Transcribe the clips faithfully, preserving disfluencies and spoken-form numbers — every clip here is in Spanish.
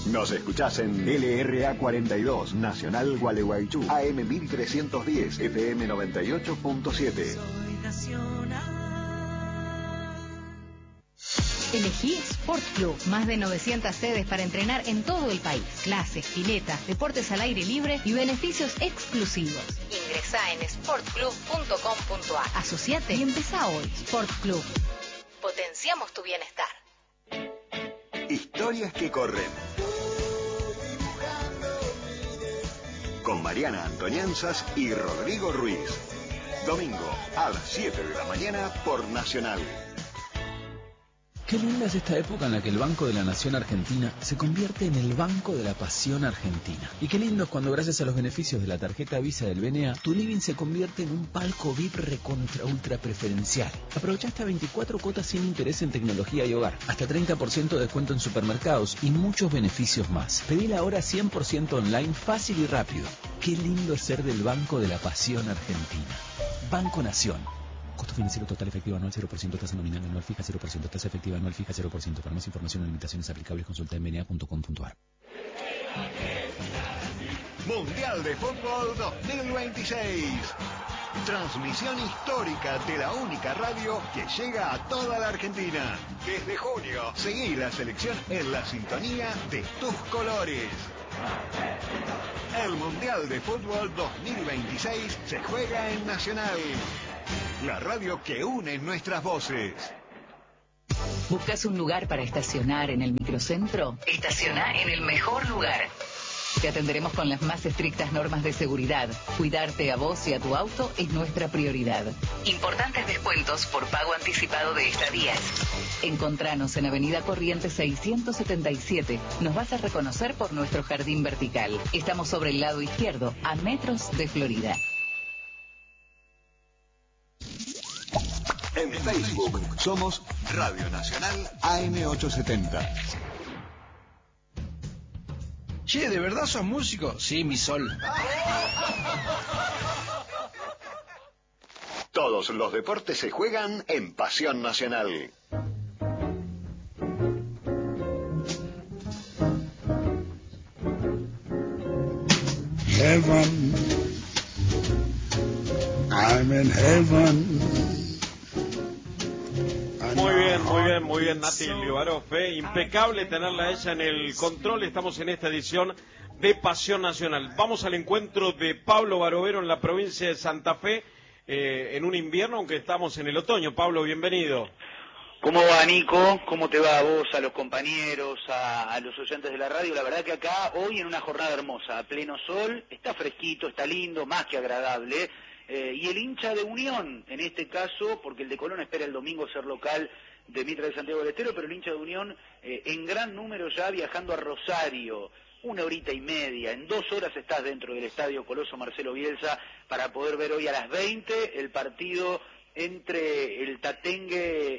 Nos escuchás en L R A cuarenta y dos, Nacional Gualeguaychú, A M mil trescientos diez, F M noventa y ocho punto siete. Soy nacional. Elegí Sport Club, más de novecientas sedes para entrenar en todo el país. Clases, piletas, deportes al aire libre y beneficios exclusivos. Ingresá en sport club punto com punto a r. Asociate y empezá hoy. Sport Club. Potenciamos tu bienestar. Historias que corren. Con Mariana Antonianzas y Rodrigo Ruiz. Domingo a las siete de la mañana por Nacional. Qué linda es esta época en la que el Banco de la Nación Argentina se convierte en el Banco de la Pasión Argentina. Y qué lindo es cuando, gracias a los beneficios de la tarjeta Visa del B N A, tu living se convierte en un palco V I P recontra ultra preferencial. Aprovecha hasta veinticuatro cuotas sin interés en tecnología y hogar, hasta treinta por ciento de descuento en supermercados y muchos beneficios más. Pedila ahora cien por ciento online, fácil y rápido. Qué lindo es ser del Banco de la Pasión Argentina. Banco Nación. Costo financiero total efectivo anual cero por ciento, tasa nominal anual fija cero por ciento, tasa efectiva anual fija cero por ciento. Para más información o limitaciones aplicables consulta en b n a punto com punto a r. Mundial de Fútbol dos mil veintiséis. Transmisión histórica de la única radio que llega a toda la Argentina. Desde junio, seguí la selección en la sintonía de tus colores. El Mundial de Fútbol dos mil veintiséis se juega en Nacional. La radio que une nuestras voces. ¿Buscas un lugar para estacionar en el microcentro? Estaciona en el mejor lugar. Te atenderemos con las más estrictas normas de seguridad. Cuidarte a vos y a tu auto es nuestra prioridad. Importantes descuentos por pago anticipado de estadías. Encontranos en Avenida Corrientes seiscientos setenta y siete. Nos vas a reconocer por nuestro jardín vertical. Estamos sobre el lado izquierdo, a metros de Florida. En Facebook somos Radio Nacional A M ochocientos setenta. Che, ¿de verdad sos músico? Sí, mi sol. Todos los deportes se juegan en Pasión Nacional. Heaven, I'm in heaven. Muy bien, muy bien, muy bien, Nati Libaroff, ¿eh? Impecable tenerla a ella en el control. Estamos en esta edición de Pasión Nacional. Vamos al encuentro de Pablo Barovero en la provincia de Santa Fe, eh, en un invierno, aunque estamos en el otoño. Pablo, bienvenido. ¿Cómo va, Nico? ¿Cómo te va a vos, a los compañeros, a, a los oyentes de la radio? La verdad que acá, hoy en una jornada hermosa, a pleno sol, está fresquito, está lindo, más que agradable. Eh, y el hincha de Unión, en este caso, porque el de Colón espera el domingo ser local de Mitra de Santiago del Estero, pero el hincha de Unión eh, en gran número ya viajando a Rosario, una horita y media, en dos horas estás dentro del Estadio Coloso Marcelo Bielsa para poder ver hoy a las veinte el partido entre el Tatengue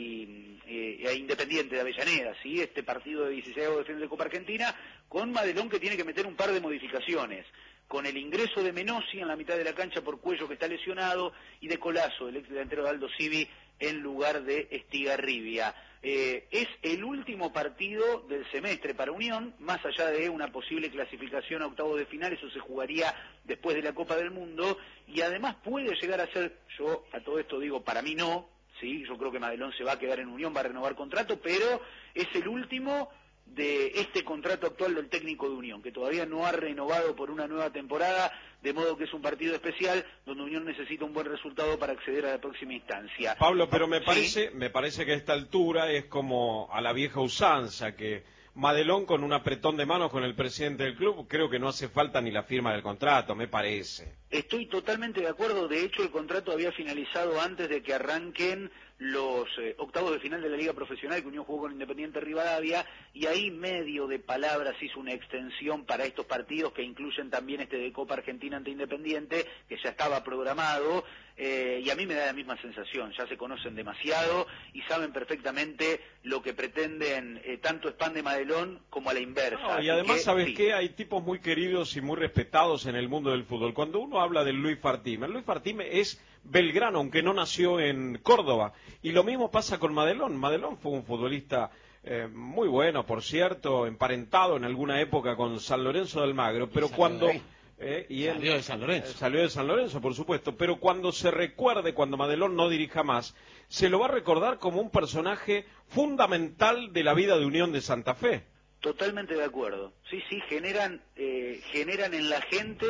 y eh, e Independiente de Avellaneda, ¿sí? Este partido de dieciséis de final de Copa Argentina, con Madelón que tiene que meter un par de modificaciones, con el ingreso de Menossi en la mitad de la cancha por Cuello, que está lesionado, y de Colazo, el ex delantero de Aldo Civi, en lugar de Estigarribia. Eh, es el último partido del semestre para Unión, más allá de una posible clasificación a octavos de final, eso se jugaría después de la Copa del Mundo, y además puede llegar a ser, yo a todo esto digo, para mí no, sí, yo creo que Madelón se va a quedar en Unión, va a renovar contrato, pero es el último de este contrato actual del técnico de Unión, que todavía no ha renovado por una nueva temporada, de modo que es un partido especial donde Unión necesita un buen resultado para acceder a la próxima instancia. Pablo, pero me ¿Sí? parece, me parece que a esta altura es como a la vieja usanza, que Madelón con un apretón de manos con el presidente del club, creo que no hace falta ni la firma del contrato, me parece. Estoy totalmente de acuerdo, de hecho el contrato había finalizado antes de que arranquen los eh, octavos de final de la Liga Profesional, que Unión jugó con Independiente Rivadavia, y ahí medio de palabras hizo una extensión para estos partidos que incluyen también este de Copa Argentina ante Independiente, que ya estaba programado, eh, y a mí me da la misma sensación, ya se conocen demasiado y saben perfectamente lo que pretenden eh, tanto Spán de Madelón como a la inversa. No, y además, que, ¿sabes sí. qué? Hay tipos muy queridos y muy respetados en el mundo del fútbol. Cuando uno habla del Luis Fartime, el Luis Fartime es belgrano, aunque no nació en Córdoba. Y lo mismo pasa con Madelón. Madelón fue un futbolista eh, muy bueno, por cierto, emparentado en alguna época con San Lorenzo de Almagro, pero cuando... Eh, y él, salió de San Lorenzo. Eh, salió de San Lorenzo, por supuesto, pero cuando se recuerde, cuando Madelón no dirija más, se lo va a recordar como un personaje fundamental de la vida de Unión de Santa Fe. Totalmente de acuerdo. Sí, sí, generan, eh, generan en la gente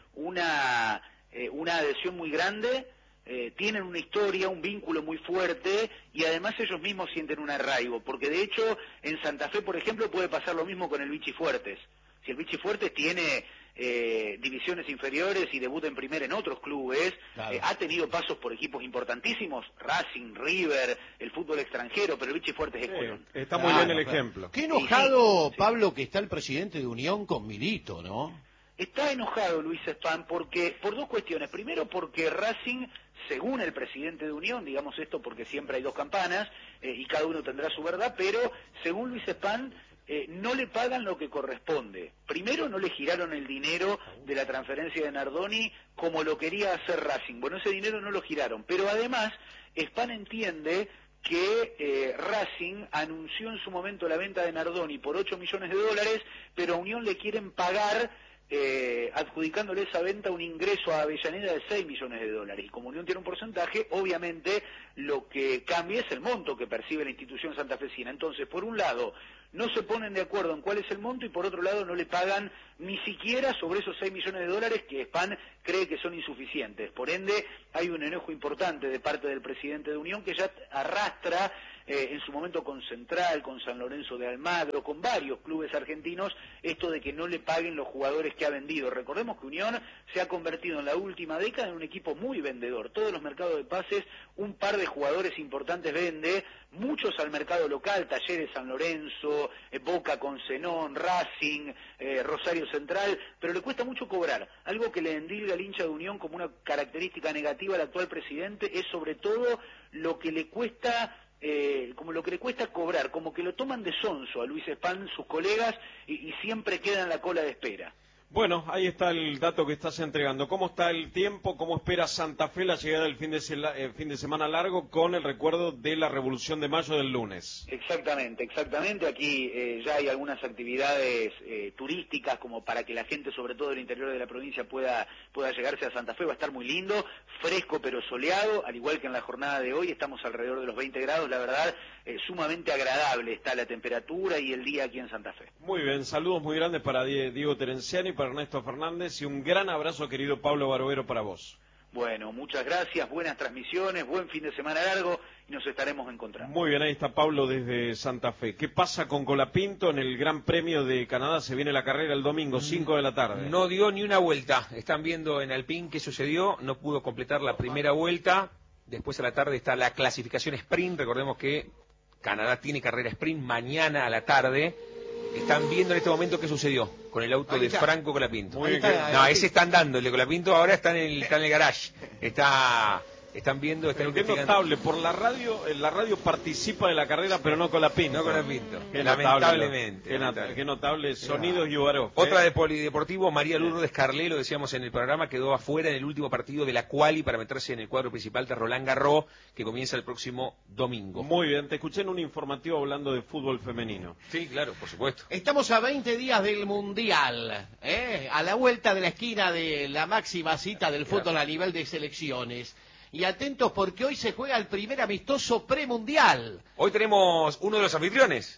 una, eh, una adhesión muy grande, eh, tienen una historia, un vínculo muy fuerte y además ellos mismos sienten un arraigo, porque de hecho en Santa Fe, por ejemplo, puede pasar lo mismo con el Vichy Fuertes. Si el Vichy Fuertes tiene eh, divisiones inferiores y debuta en primera en otros clubes, claro. eh, ha tenido pasos por equipos importantísimos, Racing, River, el fútbol extranjero, pero el Vichy Fuertes es sí, Colón. Está muy claro, bien el claro. ejemplo. Qué enojado, sí, sí, Pablo, que está el presidente de Unión con Milito, ¿no? Está enojado Luis Spam porque por dos cuestiones. Primero porque Racing, según el presidente de Unión, digamos esto porque siempre hay dos campanas eh, y cada uno tendrá su verdad, pero según Luis Spam eh, no le pagan lo que corresponde. Primero no le giraron el dinero de la transferencia de Nardoni como lo quería hacer Racing. Bueno, ese dinero no lo giraron, pero además Spam entiende que eh, Racing anunció en su momento la venta de Nardoni por ocho millones de dólares, pero a Unión le quieren pagar Eh, adjudicándole esa venta un ingreso a Avellaneda de seis millones de dólares. Y como Unión tiene un porcentaje, obviamente lo que cambia es el monto que percibe la institución santafesina. Entonces, por un lado, no se ponen de acuerdo en cuál es el monto y por otro lado no le pagan ni siquiera sobre esos seis millones de dólares que Spam cree que son insuficientes. Por ende, hay un enojo importante de parte del presidente de Unión que ya arrastra Eh, en su momento con Central, con San Lorenzo de Almagro, con varios clubes argentinos, esto de que no le paguen los jugadores que ha vendido. Recordemos que Unión se ha convertido en la última década en un equipo muy vendedor. Todos los mercados de pases, un par de jugadores importantes vende, muchos al mercado local, Talleres San Lorenzo, eh, Boca con Zenón, Racing, eh, Rosario Central, pero le cuesta mucho cobrar. Algo que le endilga al hincha de Unión como una característica negativa al actual presidente es sobre todo lo que le cuesta Eh, como lo que le cuesta cobrar, como que lo toman de sonso a Luis Spam sus colegas y, y siempre queda en la cola de espera. Bueno, ahí está el dato que estás entregando. ¿Cómo está el tiempo? ¿Cómo espera Santa Fe la llegada del fin de, eh, fin de semana largo con el recuerdo de la Revolución de Mayo del lunes? Exactamente, exactamente. Aquí eh, ya hay algunas actividades eh, turísticas como para que la gente, sobre todo del interior de la provincia, pueda, pueda llegarse a Santa Fe. Va a estar muy lindo, fresco pero soleado, al igual que en la jornada de hoy. Estamos alrededor de los veinte grados, la verdad, eh, sumamente agradable está la temperatura y el día aquí en Santa Fe. Muy bien, saludos muy grandes para Diego Terenciani, para Ernesto Fernández y un gran abrazo, querido Pablo Barovero, para vos. Bueno, muchas gracias, buenas transmisiones, buen fin de semana largo y nos estaremos encontrando. Muy bien, ahí está Pablo desde Santa Fe. ¿Qué pasa con Colapinto en el Gran Premio de Canadá? Se viene la carrera el domingo, cinco de la tarde. No dio ni una vuelta. Están viendo en Alpine qué sucedió. No pudo completar la primera vuelta. Después a la tarde está la clasificación sprint. Recordemos que Canadá tiene carrera sprint mañana a la tarde. Están viendo en este momento qué sucedió con el auto de Franco Colapinto. Muy bien, no, ese está andando, el de Colapinto ahora está en el, está en el garage. Está, están viendo, están pero qué investigando. notable, por la radio, la radio participa de la carrera, pero no Colapinto. No Colapinto, qué lamentablemente. Qué notable, qué notable. Sonidos y Ubaró. Otra de polideportivo, María Lourdes Carlé, lo decíamos en el programa, quedó afuera en el último partido de la quali para meterse en el cuadro principal de Roland Garros, que comienza el próximo domingo. Muy bien, te escuché en un informativo hablando de fútbol femenino. Sí, claro, por supuesto. Estamos a veinte días del Mundial, ¿eh? A la vuelta de la esquina de la máxima cita del fútbol a nivel de selecciones. Y atentos porque hoy se juega el primer amistoso premundial. Hoy tenemos uno de los anfitriones.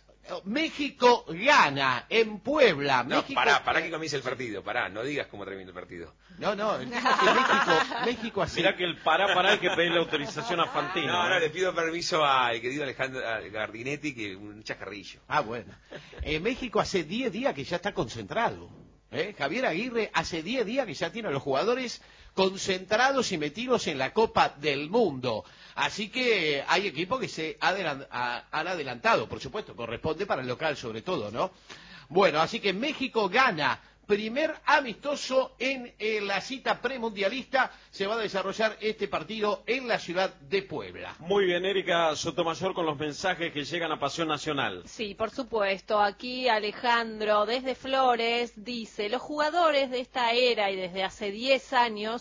México gana en Puebla. No, México... pará, pará que comience el partido, pará, no digas cómo termina el partido. No, no, que México, México así. Mirá que el pará, pará hay que pedirle autorización a Fantino. No, no, ¿eh? le pido permiso al querido Alejandro Gardinetti, que un chascarrillo. Ah, bueno. Eh, México hace diez días que ya está concentrado. ¿eh? Javier Aguirre hace diez días que ya tiene a los jugadores concentrados y metidos en la Copa del Mundo. Así que hay equipos que se adelant- a, han adelantado, por supuesto, corresponde para el local sobre todo, ¿no? Bueno, así que México gana. Primer amistoso en, en la cita premundialista. Se va a desarrollar este partido en la ciudad de Puebla. Muy bien, Erika Sotomayor con los mensajes que llegan a Pasión Nacional. Sí, por supuesto. Aquí Alejandro desde Flores dice, los jugadores de esta era y desde hace diez años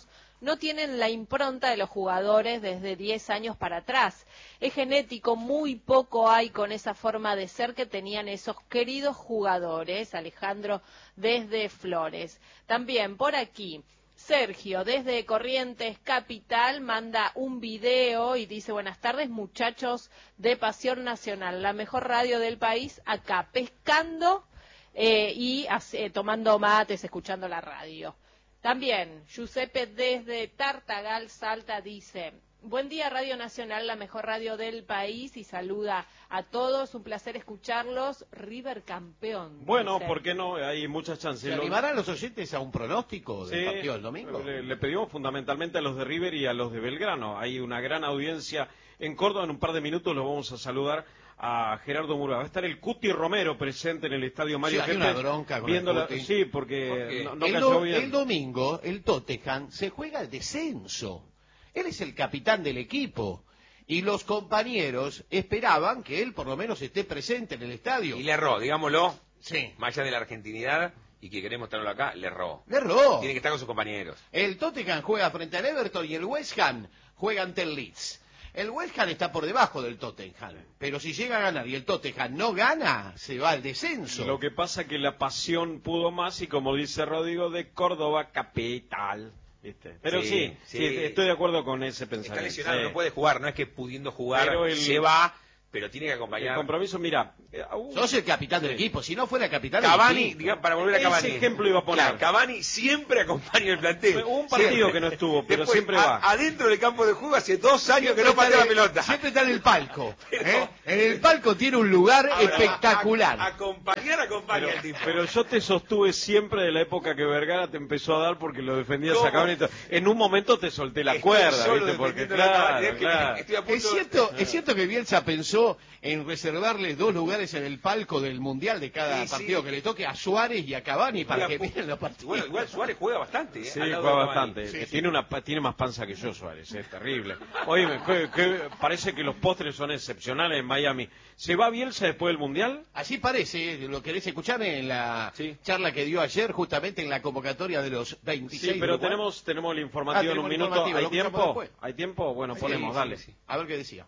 no tienen la impronta de los jugadores desde diez años para atrás. Es genético, muy poco hay con esa forma de ser que tenían esos queridos jugadores. Alejandro desde Flores. También por aquí, Sergio, desde Corrientes Capital, manda un video y dice: buenas tardes, muchachos de Pasión Nacional, la mejor radio del país, acá pescando eh, y hace, tomando mates, escuchando la radio. También, Giuseppe desde Tartagal, Salta, dice: buen día, Radio Nacional, la mejor radio del país, y saluda a todos, un placer escucharlos. River campeón. Bueno, dice. ¿por qué no? Hay muchas chances. ¿Se animarán los oyentes a un pronóstico del Sí, partido del domingo? Le, le pedimos fundamentalmente a los de River y a los de Belgrano. Hay una gran audiencia en Córdoba. En un par de minutos los vamos a saludar a Gerardo Murúa. Va a estar el Cuti Romero presente en el estadio Mario Sí, hay Kempes. una bronca con viendo el la... Cuti. Sí, porque Porque no, no el, cayó do- bien. el domingo el Tottenham se juega el descenso. Él es el capitán del equipo. Y los compañeros esperaban que él por lo menos esté presente en el estadio. Y le erró, digámoslo, Sí. más allá de la argentinidad y que queremos tenerlo acá, le erró. Le erró. Tiene que estar con sus compañeros. El Tottenham juega frente al Everton y el West Ham juega ante el Leeds. El West Ham está por debajo del Tottenham, pero si llega a ganar y el Tottenham no gana, se va al descenso. Lo que pasa es que la pasión pudo más y, como dice Rodrigo, de Córdoba capital. ¿Viste? Pero sí, Sí, sí, sí. estoy de acuerdo con ese Está pensamiento. lesionado, Sí. no puede jugar, no es que pudiendo jugar Pero el- se va, pero tiene que El acompañar. compromiso, mira, eh, uh, Sos el capitán del equipo, si no fuera capitán del Cavani, equipo. diga, para volver a Ese Cavani. ejemplo iba a poner. Claro, Cavani siempre acompaña el plantel. Hubo un partido Siempre. que no estuvo, pero Después, siempre a- va. adentro del campo de juego hace dos años Siempre que no está patea la en- pelota. Siempre está en el palco. Pero- ¿eh? En el palco tiene un lugar Ahora, espectacular. a- a- acompañar, acompaña Pero, el tipo. pero yo te sostuve siempre de la época que Vergara te empezó a dar porque lo defendías ¿Cómo? a Cavani y todo. En un momento te solté la Estoy cuerda, solo ¿viste? Porque defendiendo la claro, Cavani, es que claro. estoy a punto Es de- cierto, es cierto que Bielsa pensó en reservarle dos lugares en el palco del Mundial de cada Sí, partido sí. que le toque a Suárez y a Cavani para que Igual- miren los partidos. Bueno, igual Suárez juega bastante, ¿eh? Sí, al lado juega de Cavani. bastante. Sí, Eh, sí. Tiene una pa- tiene más panza que yo, Suárez, es terrible. Oye, que, que parece que los postres son excepcionales en Miami. ¿Se va Bielsa después del Mundial? Así parece, ¿lo querés escuchar en la Sí. charla que dio ayer justamente en la convocatoria de los veintiséis? Sí, pero de Uruguay? tenemos tenemos el Ah, informativo en tenemos un el minuto. informativo, ¿Hay lo escuchamos tiempo? después. ¿Hay tiempo? Bueno, Sí, ponemos, sí, dale. sí. A ver qué decía.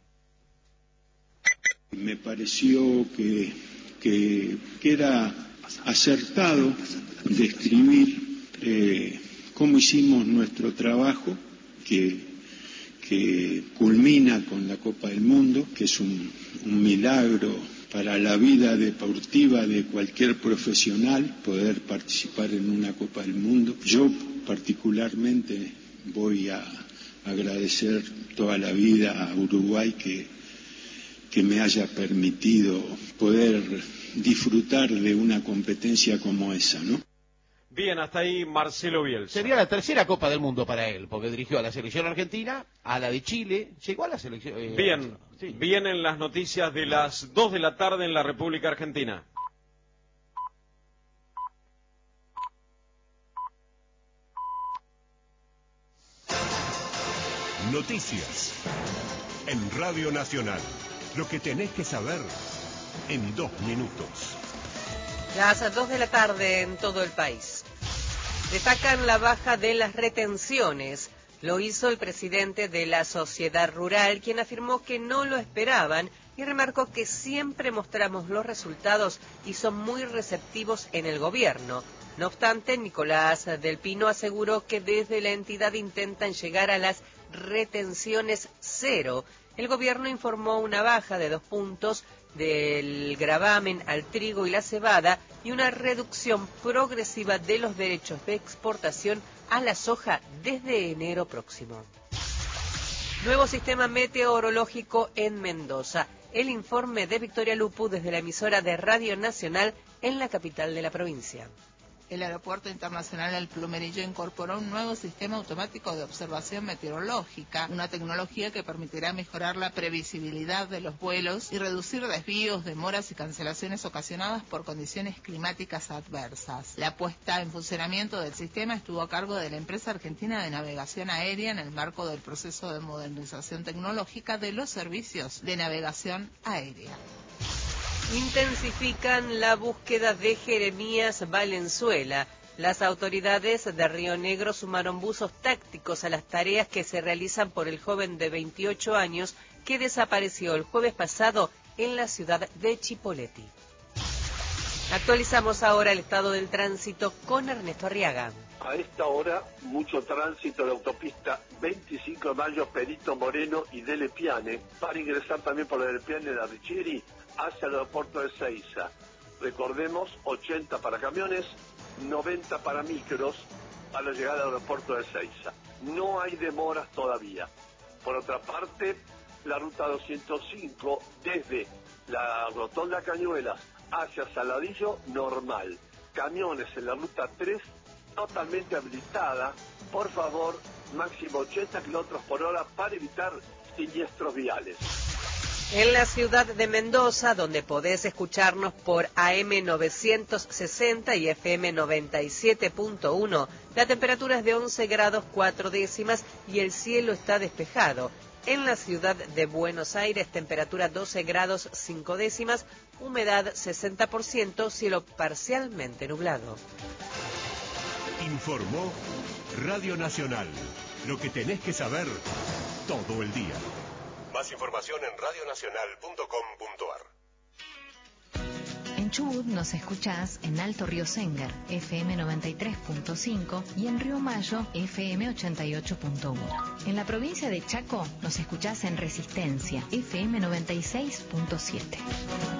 Me pareció que, que, que era acertado describir eh, cómo hicimos nuestro trabajo, que, que culmina con la Copa del Mundo, que es un, un milagro para la vida deportiva de cualquier profesional poder participar en una Copa del Mundo. Yo particularmente voy a agradecer toda la vida a Uruguay que que me haya permitido poder disfrutar de una competencia como esa, ¿no? Bien, hasta ahí Marcelo Bielsa. Sería la tercera Copa del Mundo para él, porque dirigió a la selección argentina, a la de Chile, llegó a la selección... eh, Bien, sí. vienen las noticias de las dos de la tarde en la República Argentina. Noticias en Radio Nacional. Lo que tenés que saber en dos minutos. Las dos de la tarde en todo el país. Destacan la baja de las retenciones. Lo hizo el presidente de la Sociedad Rural, quien afirmó que no lo esperaban y remarcó que siempre mostramos los resultados y son muy receptivos en el gobierno. No obstante, Nicolás del Pino aseguró que desde la entidad intentan llegar a las retenciones cero. El gobierno informó una baja de dos puntos del gravamen al trigo y la cebada y una reducción progresiva de los derechos de exportación a la soja desde enero próximo. Nuevo sistema meteorológico en Mendoza. El informe de Victoria Lupu desde la emisora de Radio Nacional en la capital de la provincia. El Aeropuerto Internacional El Plumerillo incorporó un nuevo sistema automático de observación meteorológica, una tecnología que permitirá mejorar la previsibilidad de los vuelos y reducir desvíos, demoras y cancelaciones ocasionadas por condiciones climáticas adversas. La puesta en funcionamiento del sistema estuvo a cargo de la empresa argentina de navegación aérea en el marco del proceso de modernización tecnológica de los servicios de navegación aérea. Intensifican la búsqueda de Jeremías Valenzuela. Las autoridades de Río Negro sumaron buzos tácticos a las tareas que se realizan por el joven de veintiocho años que desapareció el jueves pasado en la ciudad de Chipoleti. Actualizamos ahora el estado del tránsito con Ernesto Arriaga. A esta hora, mucho tránsito de autopista veinticinco de mayo, Perito Moreno y Dele Piane, para ingresar también por Dele Piane de Richieri hacia el aeropuerto de Ezeiza. Recordemos, ochenta para camiones, noventa para micros a la llegada al aeropuerto de Ezeiza. No hay demoras todavía. Por otra parte, la ruta doscientos cinco desde la Rotonda Cañuelas hacia Saladillo, normal. Camiones en la ruta tres, totalmente habilitada. Por favor, máximo ochenta kilómetros por hora para evitar siniestros viales. En la ciudad de Mendoza, donde podés escucharnos por A M novecientos sesenta y F M noventa y siete punto uno, la temperatura es de once grados cuatro décimas y el cielo está despejado. En la ciudad de Buenos Aires, temperatura doce grados cinco décimas, humedad sesenta por ciento, cielo parcialmente nublado. Informó Radio Nacional. Lo que tenés que saber todo el día. Más información en radio nacional punto com punto a r. En Chubut nos escuchás en Alto Río Sengar, F M noventa y tres punto cinco y en Río Mayo, F M ochenta y ocho punto uno. En la provincia de Chaco nos escuchás en Resistencia, F M noventa y seis punto siete.